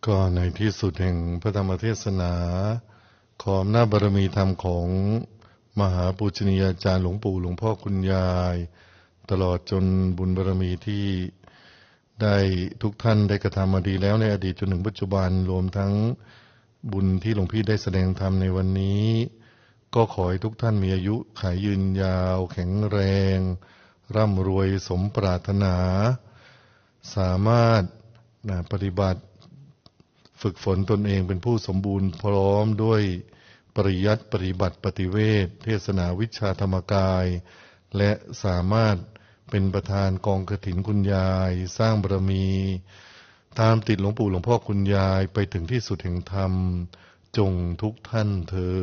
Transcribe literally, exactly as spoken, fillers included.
ก็ในที่สุดแห่งพระธรรมเทศนาขออำนาจบารมีธรรมของมหาปูชนียาจารย์หลวงปู่หลวงพ่อคุณยายตลอดจนบุญบารมีที่ได้ทุกท่านได้กระทำมาดีแล้วในอดีตจนถึงปัจจุบันรวมทั้งบุญที่หลวงพี่ได้แสดงธรรมในวันนี้ก็ขอให้ทุกท่านมีอายุขัยยืนยาวแข็งแรงร่ำรวยสมปรารถนาสามารถนะปฏิบัติฝึกฝนตนเองเป็นผู้สมบูรณ์พร้อมด้วยปริยัติปฏิบัติปฏิเวทเทศนาวิชาธรรมกายและสามารถเป็นประธานกองกฐินคุณยายสร้างบารมีตามติดหลวงปู่หลวงพ่อคุณยายไปถึงที่สุดแห่งธรรมจงทุกท่านเทอ